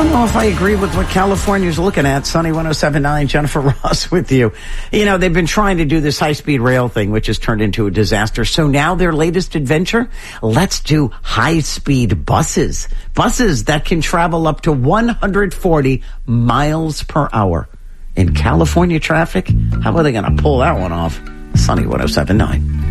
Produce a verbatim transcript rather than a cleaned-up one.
don't know if I agree with what California's looking at. Sunny one oh seven point nine, Jennifer Ross with you. You know, they've been trying to do this high-speed rail thing, which has turned into a disaster. So now their latest adventure, let's do high-speed buses. Buses that can travel up to one hundred forty miles per hour. In California traffic, how are they going to pull that one off? Sunny one oh seven point nine.